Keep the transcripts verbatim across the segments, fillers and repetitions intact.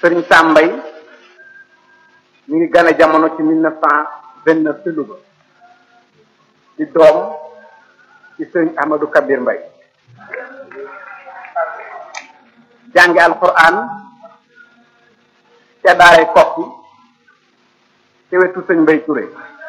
sëriñ Sambay mi ngi gane jamono ci mille neuf cent vingt neuf ci Louga di doom ci sëriñ Ahmadou Kabir Mbay jànge alquran ca daaray Kokki ci wetu sëñ Mbay Touré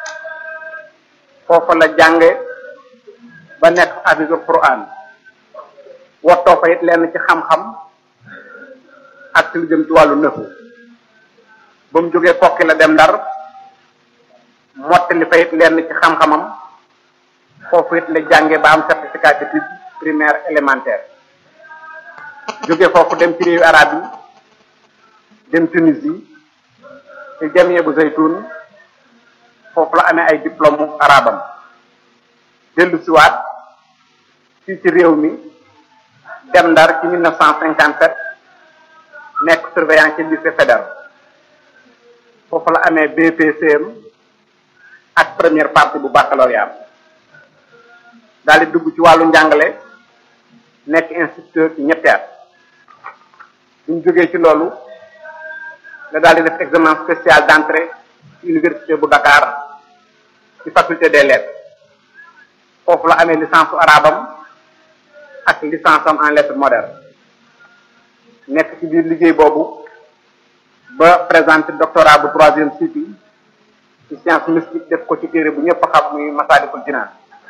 foofa la jànge ba nekk hafizul quran wottoo fa it lenn ci xam-xam ak ci lu jëm ci wàllu nëfu ba mu jógee Kokki la dem Ndar mottali fa it lenn ci xam-xamam foofu it la jànge ba am certificat d'études primaire élémentaire jóge foofu dem ci réewu arab yi dem Tunisie ci jamie bu Zaytun foofu la amee ay diplôme arabam dellu siwaat fii ci réew mi dem Ndar ci mille neuf cent cinquante-sept nekk surveillant ci lycée fédéral foofu la amee B P C M ak première partie bu baccalauréat daal di dugg ci wàllu njàngale nekk instituteur ci ñetti at buñ jógee ci loolu la daal di def examen spécial d'entrée ci université bu Dakar ci faculté des lettres foofu la amee licence su arabam ak licence am en lettres modernes nekk ci biir liggéey boobu ba présenté doctorat bu troisième cycle ci science mystique def ko ci téere bu ñëpp xam muy Masaalikul Jinaan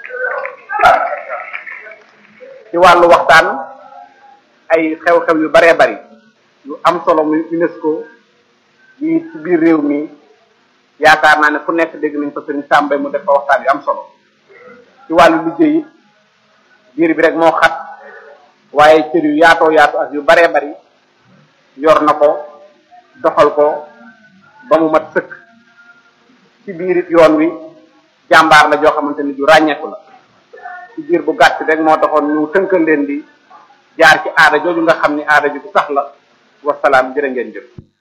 ci wàllu waxtaan ay xew-xew yu baree bari yu am solo muy UNESCO yi ci biir réew mi yaakaar naa ne fu nekk dégg nañ ko sëriñ Sàmbay mu def fa waxtaan yu am solo ci wàllu liggéey it biir bi rek moo xat waaye cër yu yaatoo yaatu ak yu baree bari yor na ko doxal ko ba mu mat sëkk ci biir it yoon wi jàmbaar la joo xamante ni ju ràññeeku la ci biir bu gàtt rek moo taxoon ñu tënkal leen di jaar ci aada jooju nga xam ni aada ju sax la wasalaam jërë ngeen jëf